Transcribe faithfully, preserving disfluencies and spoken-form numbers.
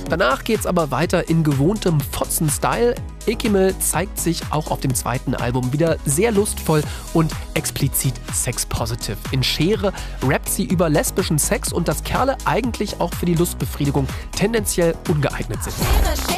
Danach geht's aber weiter in gewohntem Fotzen-Style. Ekimel zeigt sich auch auf dem zweiten Album wieder sehr lustvoll und explizit sex-positive. In Schere rappt sie über lesbischen Sex und dass Kerle eigentlich auch für die Lustbefriedigung tendenziell ungeeignet sind. Schere, Schere.